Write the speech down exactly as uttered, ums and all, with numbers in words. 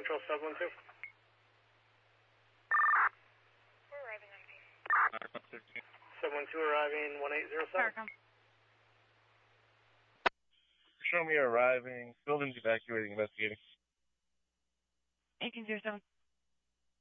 Central seven one two. We're arriving on P. seven one two arriving one eight zero seven. Show me arriving. Buildings evacuating, investigating. eighteen zero seven.